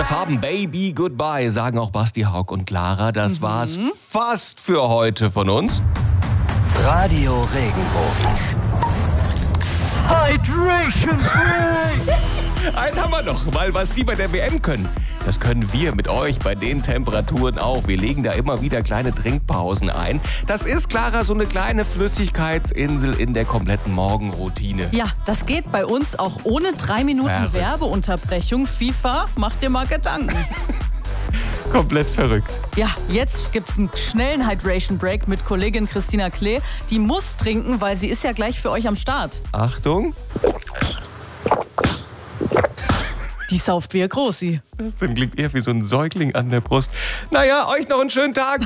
Farben, Baby, Goodbye, sagen auch Basti, Haug und Clara. Das war's fast für heute von uns. Radio Regenbogen. Hydration Break! Einen haben wir noch, weil was die bei der WM können, das können wir mit euch bei den Temperaturen auch. Wir legen da immer wieder kleine Trinkpausen ein. Das ist, Clara, so eine kleine Flüssigkeitsinsel in der kompletten Morgenroutine. Ja, das geht bei uns auch ohne 3 Minuten Verrückt. Werbeunterbrechung. FIFA, macht dir mal Gedanken. Komplett verrückt. Ja, jetzt gibt's einen schnellen Hydration Break mit Kollegin Christina Klee. Die muss trinken, weil sie ist ja gleich für euch am Start. Achtung. Die sauft wie ihr Grossi. Das klingt eher wie so ein Säugling an der Brust. Naja, euch noch einen schönen Tag.